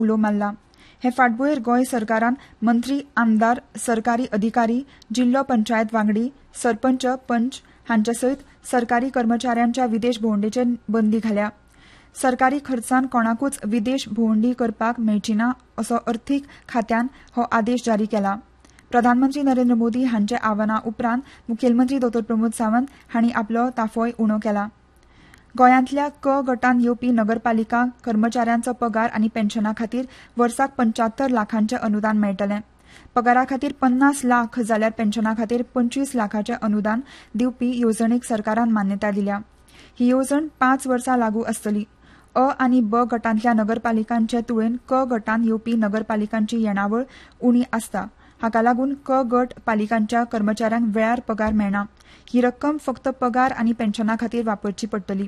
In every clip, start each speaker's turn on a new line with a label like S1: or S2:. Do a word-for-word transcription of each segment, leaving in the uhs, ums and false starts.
S1: उलो मारला. हे फाटभुंयेर गोंय सरकारान मंत्री, आमदार, सरकारी अधिकारी, जिल्लो पंचायत वांगडी, सरपंच, पंच हांचे सयत सरकारी कर्मचाऱ्यांच्या विदेश भोंवडेचेर बंदी घाल्या. सरकारी खर्चान कोणाकूच विदेश भोंवडी करपाक मेळची ना असो अर्थीक खात्यान हो आदेश जारी केला. प्रधानमंत्री नरेंद्र मोदी हांचे आव्हाना उपरांत मुखेलमंत्री दोतोर प्रमोद सावंत हांणी आपलो ताफोय उणो केला. गोंयांतल्या क गटान येवपी नगरपालिका कर्मचाऱ्यांचो पगार आनी पेन्शना खातीर वर्साक पंच्यात्तर लाखांचे अनुदान मेळटलें. पगारा खातीर पन्नास लाख जाल्यार पेन्शना खातीर पंचवीस लाखांचे अनुदान दिवपी येवजणेक सरकारान मान्यताय दिल्या. ही येवजण पांच वर्सां लागू आसतली. अ आनी ब गटांतल्या नगरपालिकांचे तुळेन क गटान येवपी नगरपालिकांची येणावळ उणी आसता. हाका लागून क गट पालिकांच्या कर्मचाऱ्यांक वेळार पगार मेळना. ही रक्कम फक्त पगार आनी पेन्शना खातीर वापरची पडटली.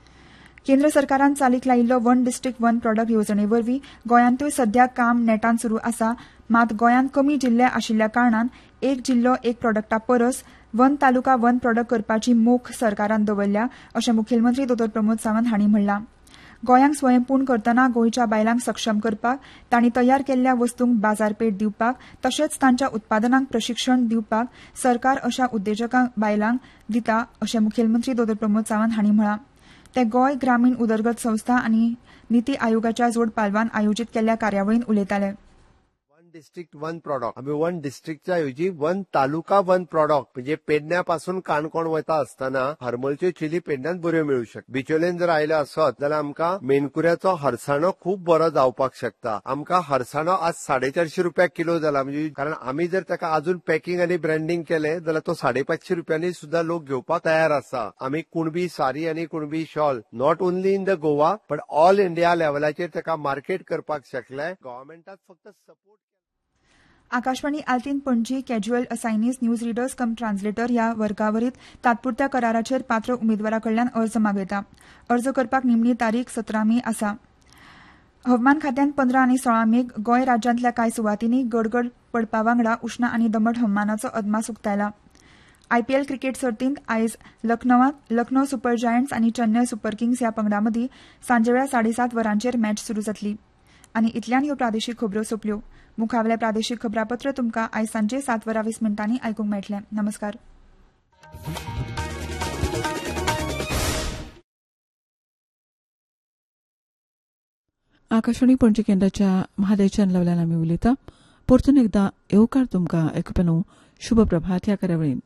S1: केंद्र सरकारान चालीक लायिल्लो वन डिस्ट्रिक्ट वन प्रॉडक्ट येवजणे वरवीं गोंयांतूय सध्या काम नेटान सुरू आसा. मात गोंयांत कमी जिल्ले आशिल्ल्या कारणान एक जिल्लो एक प्रॉडक्टा परस वन तालुका वन प्रॉडक्ट करपाची मोख सरकारान दवरल्या अशें मुखेलमंत्री दोतोर प्रमोद सावंत हांणी म्हणलां. गोंयांक स्वयंपूर्ण करतना गोंयच्या बायलांक सक्षम करपाक, तांणी तयार केल्ल्या वस्तूंक बाजारपेठ दिवपाक तशेंच तांच्या उत्पादनांक प्रशिक्षण दिवपाक सरकार अशा उद्देजकांक बायलांक दिता अशें मुखेलमंत्री दोतोर प्रमोद सावंत हांणी म्हळां. ते गोंय ग्रामीण उदरगत संस्था आनी निती आयोगाच्या जोड पालवान आयोजीत केल्ल्या कार्यावळींत उलयताले.
S2: डिस्ट्रिक्ट वन प्रॉडक्ट आम्ही वन डिस्ट्रिक्टच्या ऐवजी वन तालुका वन प्रॉडक्ट म्हणजे पेडण्यापासून काणकोण वता असताना हरमळच्यो चिली पेडण्यात बऱ्यो मेळू शकता. बिचोलेन जर आयले असत जाल्यार आमकां मेनकुऱ्याचो हरसाणो खूब बरो जावपाक शकता. आमकां हरसाणो आज साडे चारशे रुपया किलो जाला. म्हणजे कारण आमी जर ताका अजून पॅकिंग आनी ब्रँडिंग केले जाल्यार तो साडे पाचशे रुपयांनी सुद्धा लोक घेवपाक तयार आसा. आमी कुणबी साडी आनी Kunbi shawl not only in the Goa but all India लेवलाचेर ताका मार्केट करपाक शकले. गव्हर्मेंटाक फक्त सपोर्ट.
S1: आकाशवाणी आल्तीन पणजी कॅज्युअल असायनीज न्यूज रिडर्स कम ट्रान्सलेटर ह्या वर्गावरीत तात्पुरत्या कराराचेर पात्र उमेदवारा कडल्यान अर्ज मागयता. अर्ज करपाक निमणी तारीख सतरा मे आसा. हवामान खात्यान पंदरा आनी सोळा मेक गोंय राज्यांतल्या कांय सुवातींनी गडगड पडपा वांगडा उश्ण आनी दमट हवामानाचो अदमास उक्तायला. आयपीएल क्रिकेट सर्तींत आयज लखनौत लखनौ सुपर जायंट्स आनी चेन्नय सुपर किंग्स ह्या पंगडा मदीं सांजेवेळा साडेसात वरांचेर मॅच सुरू जातली. आनी इतल्यान ह्यो प्रादेशीक खबरो सोंपल्यो. मुखावेले प्रादेशीक खबरापत्र तुमकां आयज सांजे सात वरां वीस मिनटांनी आयकूंक मेळटलें. नमस्कार.
S3: आकाशवाणी पणजी केंद्राच्या म्हादय चॅनलावेल्यान आमी उलयता. परतून एकदां येवकार तुमकां आयकुप्यानो शुभ प्रभात ह्या कार्यावळीन.